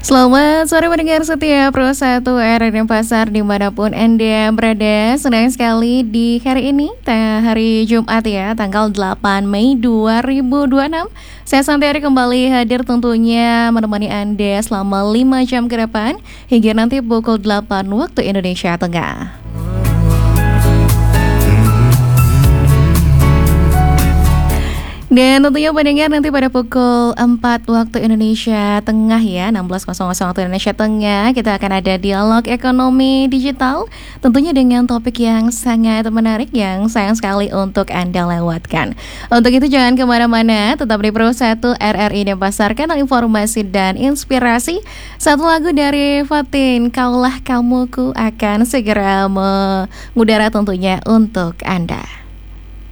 Selamat sore pendengar setia Pro 1 RRI Pasar dimanapun Anda berada. Senang sekali di hari ini, hari Jumat ya, tanggal 8 Mei 2026. Saya Santiari kembali hadir tentunya menemani Anda selama 5 jam ke depan hingga nanti pukul 8 waktu Indonesia Tengah. Dan tentunya pendengar nanti pada pukul 4 waktu Indonesia Tengah ya, 16.00 waktu Indonesia Tengah, kita akan ada dialog ekonomi digital, tentunya dengan topik yang sangat menarik yang sayang sekali untuk Anda lewatkan. Untuk itu jangan kemana-mana, tetap di Pro 1 RRI Denpasar, kanal informasi dan inspirasi. Satu lagu dari Fatin, Kaulah Kamuku akan segera mengudara tentunya untuk Anda.